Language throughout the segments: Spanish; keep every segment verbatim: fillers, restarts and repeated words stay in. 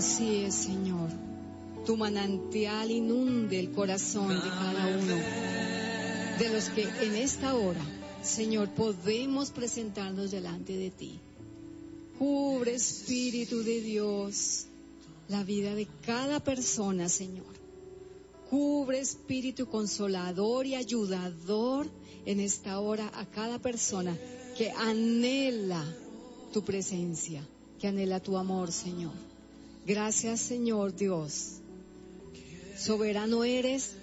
Así es, Señor. Tu manantial inunde el corazón de cada uno de los que en esta hora, Señor, podemos presentarnos delante de ti. Cubre, Espíritu de Dios, la vida de cada persona, Señor. Cubre, Espíritu consolador y ayudador en esta hora a cada persona que anhela tu presencia, que anhela tu amor, Señor. Gracias, Señor Dios. Soberano eres,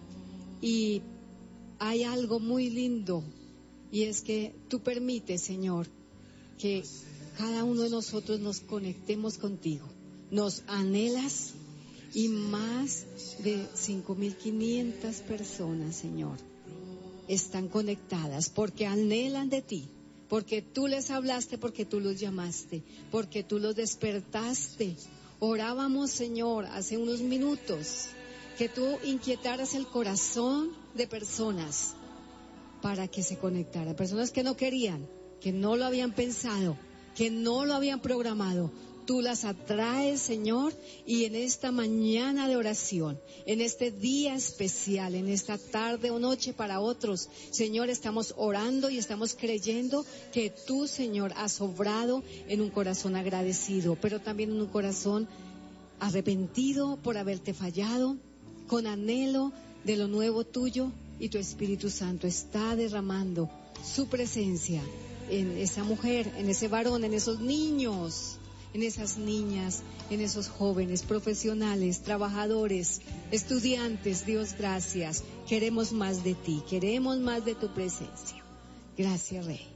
y hay algo muy lindo, y es que tú permites, Señor, que cada uno de nosotros nos conectemos contigo. Nos anhelas, y más de cinco mil quinientas personas, Señor, están conectadas porque anhelan de ti, porque tú les hablaste, porque tú los llamaste, porque tú los despertaste. Orábamos, Señor, hace unos minutos, que tú inquietaras el corazón de personas para que se conectaran, personas que no querían, que no lo habían pensado, que no lo habían programado. Tú las atraes, Señor, y en esta mañana de oración, en este día especial, en esta tarde o noche para otros, Señor, estamos orando y estamos creyendo que tú, Señor, has obrado en un corazón agradecido, pero también en un corazón arrepentido por haberte fallado, con anhelo de lo nuevo tuyo, y tu Espíritu Santo está derramando su presencia en esa mujer, en ese varón, en esos niños, en esas niñas, en esos jóvenes, profesionales, trabajadores, estudiantes. Dios, gracias. Queremos más de ti, queremos más de tu presencia. Gracias, Rey.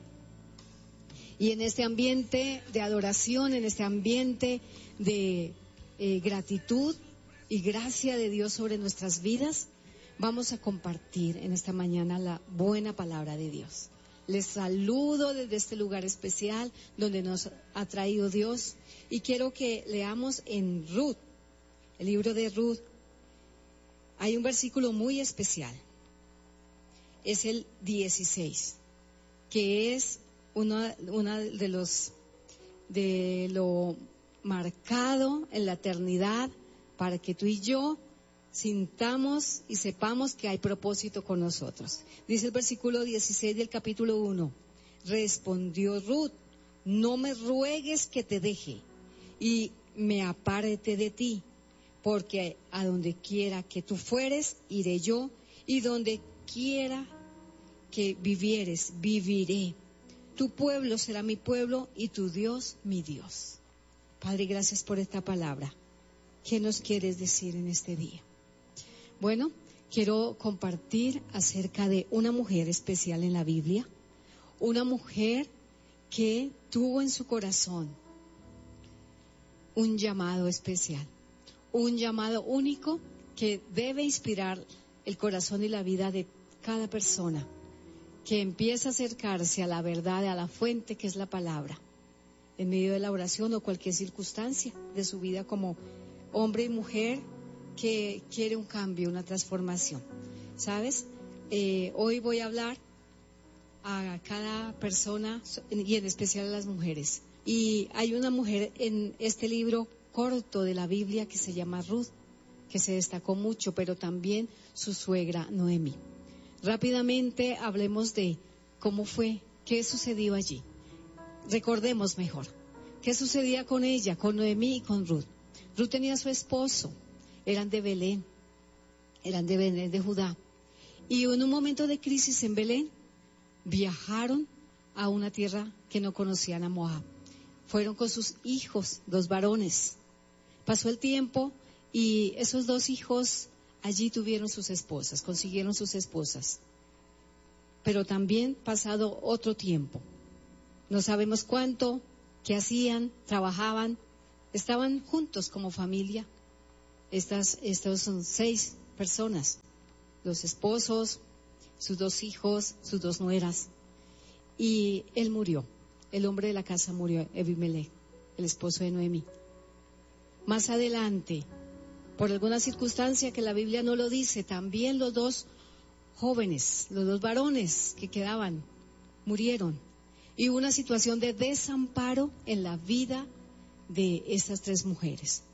Y en este ambiente de adoración, en este ambiente de eh, gratitud y gracia de Dios sobre nuestras vidas, vamos a compartir en esta mañana la buena palabra de Dios. Les saludo desde este lugar especial donde nos ha traído Dios, y quiero que leamos en Ruth, el libro de Ruth. Hay un versículo muy especial, es el dieciséis, que es uno, uno de los, de lo marcado en la eternidad para que tú y yo sintamos y sepamos que hay propósito con nosotros. Dice el versículo dieciséis del capítulo uno: respondió Ruth, no me ruegues que te deje y me aparte de ti, porque a donde quiera que tú fueres, iré yo, y donde quiera que vivieres, viviré. Tu pueblo será mi pueblo y tu Dios mi Dios. Padre, gracias por esta palabra. ¿Qué nos quieres decir en este día? Bueno, quiero compartir acerca de una mujer especial en la Biblia, una mujer que tuvo en su corazón un llamado especial, un llamado único que debe inspirar el corazón y la vida de cada persona que empieza a acercarse a la verdad, a la fuente que es la palabra, en medio de la oración o cualquier circunstancia de su vida, como hombre y mujer que quiere un cambio, una transformación. ¿Sabes? Eh, hoy voy a hablar a cada persona y en especial a las mujeres. Y hay una mujer en este libro corto de la Biblia que se llama Ruth, que se destacó mucho, pero también su suegra Noemí. Rápidamente hablemos de cómo fue, qué sucedió allí. Recordemos mejor qué sucedía con ella, con Noemí y con Ruth. Ruth tenía a su esposo, eran de Belén, eran de Belén de Judá. Y en un momento de crisis en Belén, viajaron a una tierra que no conocían, a Moab. Fueron con sus hijos, dos varones. Pasó el tiempo y esos dos hijos allí tuvieron sus esposas, consiguieron sus esposas. Pero también pasado otro tiempo, no sabemos cuánto, qué hacían, trabajaban, estaban juntos como familia. Estas, estos son seis personas, los esposos, sus dos hijos, sus dos nueras. Y él murió, el hombre de la casa murió, Ebimelech, el esposo de Noemí. Más adelante, por alguna circunstancia que la Biblia no lo dice, también los dos jóvenes, los dos varones que quedaban, murieron. Y hubo una situación de desamparo en la vida de estas tres mujeres.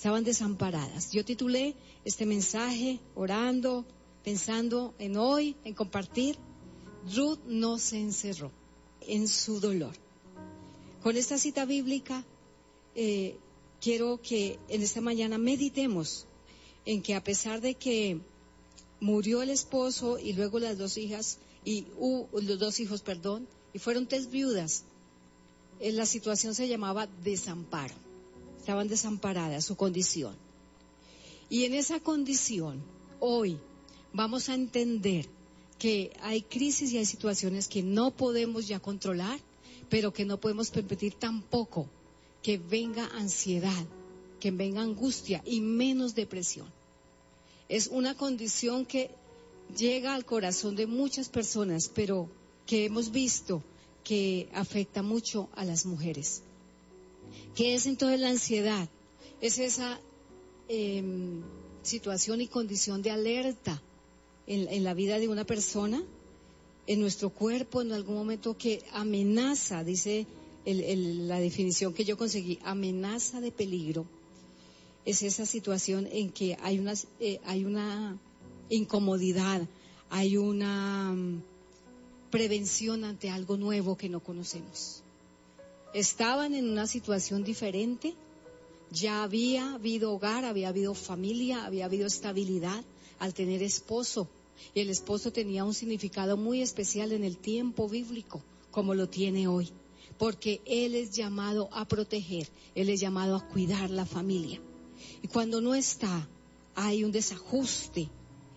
estaban desamparadas. Yo titulé este mensaje orando, pensando en hoy, en compartir. Ruth no se encerró en su dolor. Con esta cita bíblica, eh, quiero que en esta mañana meditemos en que a pesar de que murió el esposo y luego las dos hijas, y uh, los dos hijos, perdón, y fueron tres viudas, eh, la situación se llamaba desamparo. Estaban desamparadas, su condición. Y en esa condición, hoy vamos a entender que hay crisis y hay situaciones que no podemos ya controlar, pero que no podemos permitir tampoco que venga ansiedad, que venga angustia y menos depresión. Es una condición que llega al corazón de muchas personas, pero que hemos visto que afecta mucho a las mujeres. ¿Qué es entonces la ansiedad? Es esa eh, situación y condición de alerta en, en la vida de una persona, en nuestro cuerpo, en algún momento que amenaza, dice el, el, la definición que yo conseguí, amenaza de peligro. Es esa situación en que hay una, eh, hay una incomodidad, hay una um, prevención ante algo nuevo que no conocemos. Estaban en una situación diferente, ya había habido hogar, había habido familia, había habido estabilidad al tener esposo, y el esposo tenía un significado muy especial en el tiempo bíblico, como lo tiene hoy, porque él es llamado a proteger, él es llamado a cuidar la familia. Y cuando no está, hay un desajuste.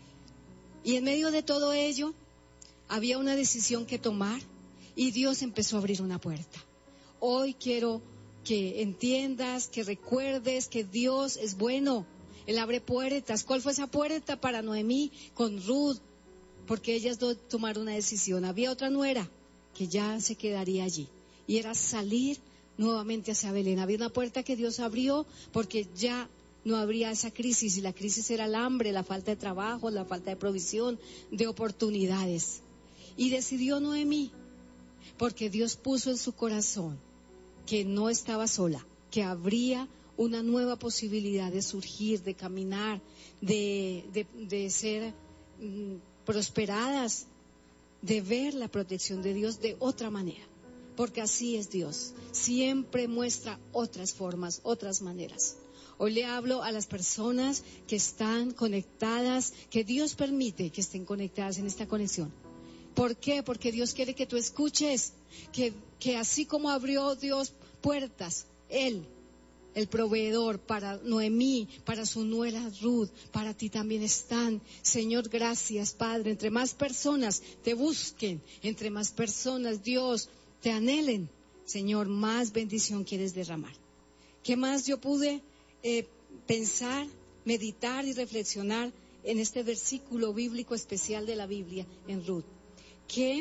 Y en medio de todo ello, había una decisión que tomar y Dios empezó a abrir una puerta. Hoy quiero que entiendas, que recuerdes que Dios es bueno. Él abre puertas. ¿Cuál fue esa puerta para Noemí con Ruth? Porque ellas dos tomaron una decisión. Había otra nuera que ya se quedaría allí. Y era salir nuevamente hacia Belén. Había una puerta que Dios abrió porque ya no habría esa crisis, y la crisis era el hambre, la falta de trabajo, la falta de provisión, de oportunidades. Y decidió Noemí, porque Dios puso en su corazón que no estaba sola, que habría una nueva posibilidad de surgir, de caminar, de, de, de ser mm, prosperadas, de ver la protección de Dios de otra manera, porque así es Dios, siempre muestra otras formas, otras maneras. Hoy le hablo a las personas que están conectadas, que Dios permite que estén conectadas en esta conexión. ¿Por qué? Porque Dios quiere que tú escuches, que, que así como abrió Dios puertas, Él, el proveedor para Noemí, para su nuera Ruth, para ti también están. Señor, gracias, Padre. Entre más personas te busquen, entre más personas, Dios, te anhelen, Señor, más bendición quieres derramar. ¿Qué más yo pude eh, pensar, meditar y reflexionar en este versículo bíblico especial de la Biblia en Ruth? Que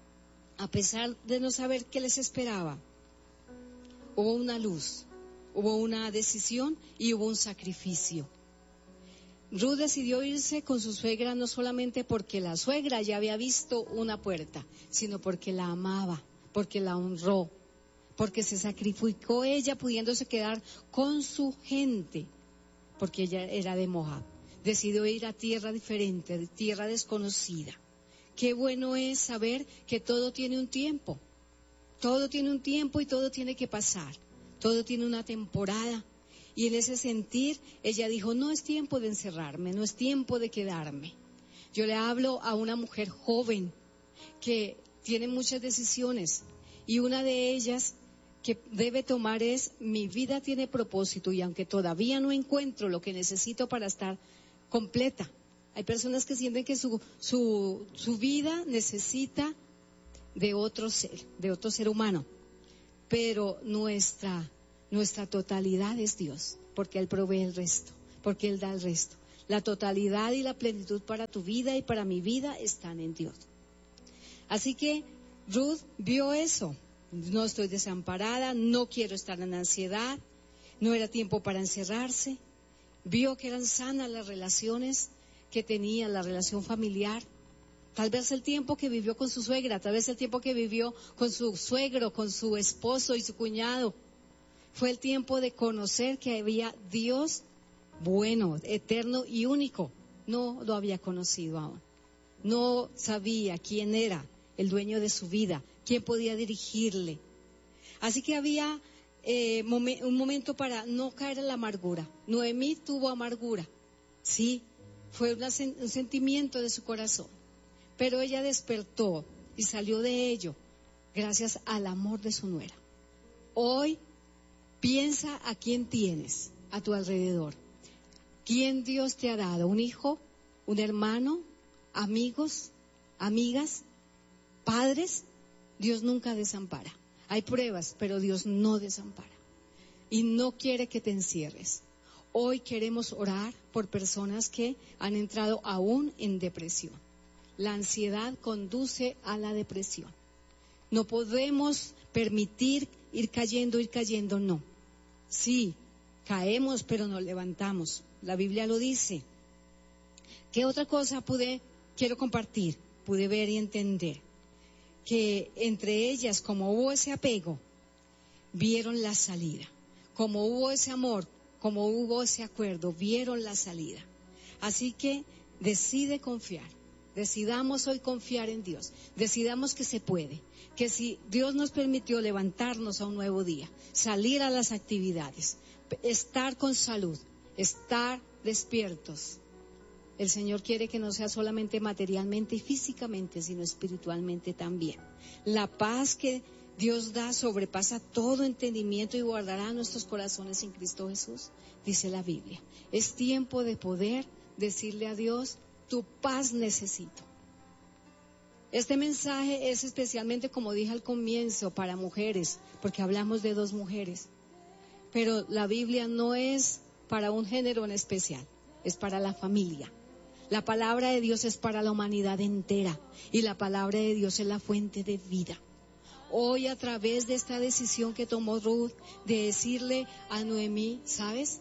a pesar de no saber qué les esperaba, hubo una luz, hubo una decisión y hubo un sacrificio. Ruth decidió irse con su suegra no solamente porque la suegra ya había visto una puerta, sino porque la amaba, porque la honró, porque se sacrificó ella pudiéndose quedar con su gente, porque ella era de Moab. Decidió ir a tierra diferente, de tierra desconocida. Qué bueno es saber que todo tiene un tiempo, todo tiene un tiempo y todo tiene que pasar, todo tiene una temporada. Y en ese sentir, ella dijo, no es tiempo de encerrarme, no es tiempo de quedarme. Yo le hablo a una mujer joven que tiene muchas decisiones y una de ellas que debe tomar es, mi vida tiene propósito y aunque todavía no encuentro lo que necesito para estar completa. Hay personas que sienten que su, su, su vida necesita de otro ser, de otro ser humano, pero nuestra, nuestra totalidad es Dios, porque Él provee el resto, porque Él da el resto. La totalidad y la plenitud para tu vida y para mi vida están en Dios. Así que Ruth vio eso. No estoy desamparada, no quiero estar en ansiedad, no era tiempo para encerrarse. Vio que eran sanas las relaciones que tenía, la relación familiar. Tal vez el tiempo que vivió con su suegra, tal vez el tiempo que vivió con su suegro, con su esposo y su cuñado. Fue el tiempo de conocer que había Dios bueno, eterno y único. No lo había conocido aún. No sabía quién era el dueño de su vida, quién podía dirigirle. Así que había eh, momen- un momento para no caer en la amargura. Noemí tuvo amargura, sí, fue una sen- un sentimiento de su corazón, pero ella despertó y salió de ello gracias al amor de su nuera. Hoy piensa a quién tienes a tu alrededor. ¿Quién Dios te ha dado? ¿Un hijo? ¿Un hermano? ¿Amigos? ¿Amigas? ¿Padres? Dios nunca desampara. Hay pruebas, pero Dios no desampara. Y no quiere que te encierres. Hoy queremos orar por personas que han entrado aún en depresión. La ansiedad conduce a la depresión. No podemos permitir ir cayendo, ir cayendo, no. Sí, caemos, pero nos levantamos. La Biblia lo dice. ¿Qué otra cosa pude, quiero compartir? Pude ver y entender que entre ellas, como hubo ese apego, vieron la salida. Como hubo ese amor, como hubo ese acuerdo, vieron la salida. Así que decide confiar. Decidamos hoy confiar en Dios. Decidamos que se puede. Que si Dios nos permitió levantarnos a un nuevo día, salir a las actividades, estar con salud, estar despiertos, el Señor quiere que no sea solamente materialmente y físicamente, sino espiritualmente también. La paz que Dios da sobrepasa todo entendimiento y guardará nuestros corazones en Cristo Jesús, dice la Biblia. Es tiempo de poder decirle a Dios, tu paz necesito. Este mensaje es especialmente, como dije al comienzo, para mujeres, porque hablamos de dos mujeres. Pero la Biblia no es para un género en especial, es para la familia. La palabra de Dios es para la humanidad entera y la palabra de Dios es la fuente de vida. Hoy, a través de esta decisión que tomó Ruth de decirle a Noemí, ¿sabes?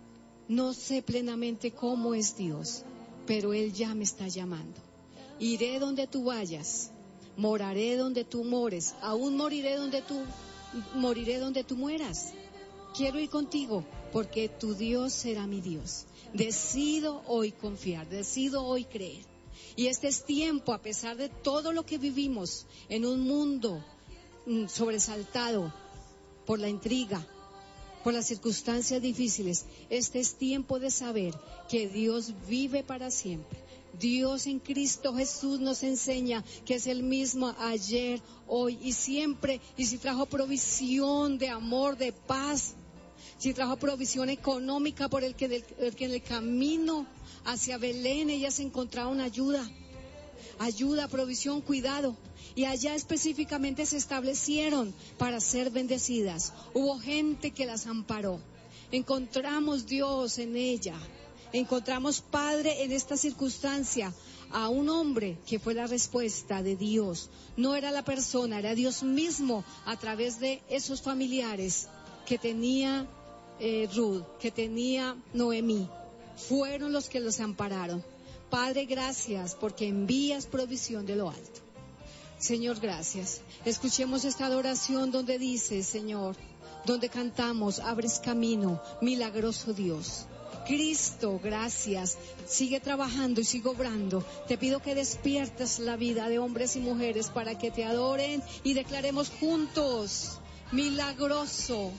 No sé plenamente cómo es Dios, pero Él ya me está llamando. Iré donde tú vayas, moraré donde tú mores, aún moriré donde tú, moriré donde tú mueras. Quiero ir contigo, porque tu Dios será mi Dios. Decido hoy confiar, decido hoy creer. Y este es tiempo, a pesar de todo lo que vivimos en un mundo mm, sobresaltado por la intriga, por las circunstancias difíciles, este es tiempo de saber que Dios vive para siempre. Dios en Cristo Jesús nos enseña que es el mismo ayer, hoy y siempre. Y si trajo provisión de amor, de paz, si trajo provisión económica por el que, del, el que en el camino hacia Belén ellas encontraron ayuda, ayuda, provisión, cuidado. Y allá específicamente se establecieron para ser bendecidas. Hubo gente que las amparó. Encontramos Dios en ella. Encontramos, Padre, en esta circunstancia a un hombre que fue la respuesta de Dios. No era la persona, era Dios mismo a través de esos familiares que tenía eh, Ruth, que tenía Noemí. Fueron los que los ampararon. Padre, gracias porque envías provisión de lo alto. Señor, gracias. Escuchemos esta adoración donde dice, Señor, donde cantamos, abres camino, milagroso Dios. Cristo, gracias. Sigue trabajando y sigue obrando. Te pido que despiertes la vida de hombres y mujeres para que te adoren y declaremos juntos, milagroso.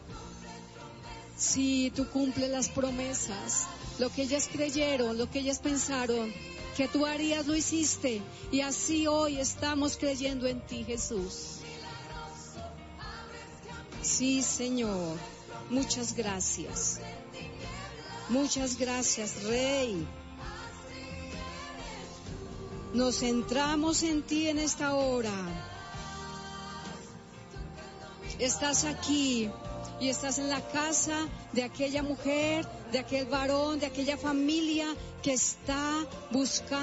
Sí, tú cumples las promesas. Lo que ellas creyeron, lo que ellas pensaron que tú harías, lo hiciste. Y así hoy estamos creyendo en ti, Jesús. Sí, Señor. Muchas gracias. Muchas gracias, Rey. Nos centramos en ti en esta hora. Estás aquí y estás en la casa de aquella mujer, de aquel varón, de aquella familia que está buscando